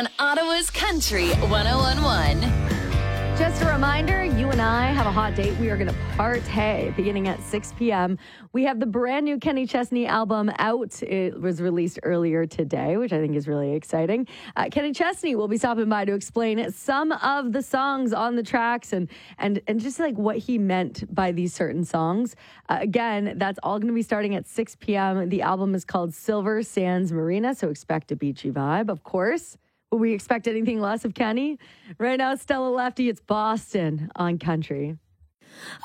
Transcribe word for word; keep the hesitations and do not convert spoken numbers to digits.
on Ottawa's Country one oh one point one. Just a reminder, you and I have a hot date. We are going to partay beginning at six p.m. We have the brand new Kenny Chesney album out. It was released earlier today, which I think is really exciting. Uh, Kenny Chesney will be stopping by to explain some of the songs on the tracks and and and just like what he meant by these certain songs. Uh, again, that's all going to be starting at six p.m. The album is called Silver Sands Marina, so expect a beachy vibe, of course. Will we expect anything less of Kenny? Right now, Stella Lefty, it's Boston on Country.